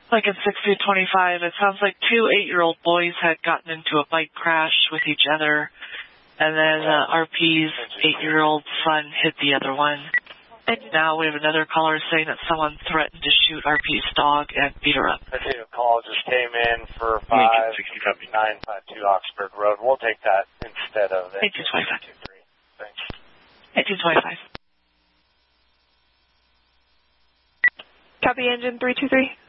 Like in 6025, it sounds like 2 8-year-old boys had gotten into a bike crash with each other, and then RP's 8-year-old son hit the other one. And now we have another caller saying that someone threatened to shoot RP's dog and beat her up. I see a call just came in for 5952 Oxford Road. We'll take that instead of 1825. Thanks. 1825. Copy, engine 323.